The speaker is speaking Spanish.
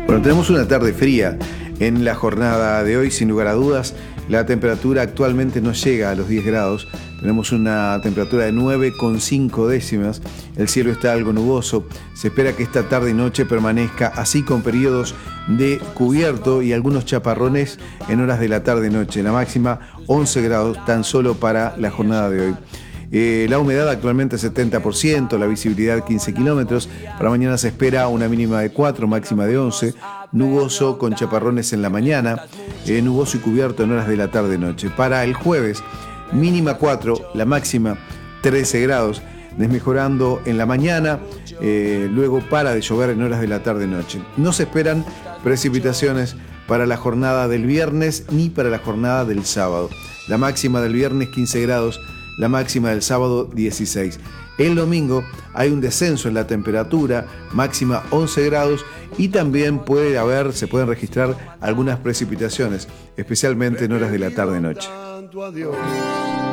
Bueno, tenemos una tarde fría en la jornada de hoy, sin lugar a dudas. La temperatura actualmente no llega a los 10 grados. Tenemos una temperatura de 9,5 décimas. El cielo está algo nuboso. Se espera que esta tarde y noche permanezca así, con periodos de cubierto y algunos chaparrones en horas de la tarde y noche. La máxima 11 grados tan solo para la jornada de hoy. La humedad actualmente es 70%, la visibilidad 15 kilómetros. Para mañana se espera una mínima de 4, máxima de 11. Nuboso con chaparrones en la mañana, nuboso y cubierto en horas de la tarde-noche. Para el jueves, mínima 4, la máxima 13 grados, desmejorando en la mañana, luego para de llover en horas de la tarde-noche. No se esperan precipitaciones para la jornada del viernes ni para la jornada del sábado. La máxima del viernes 15 grados, la máxima del sábado 16. El domingo hay un descenso en la temperatura, máxima 11 grados, y también se pueden registrar algunas precipitaciones, especialmente en horas de la tarde-noche.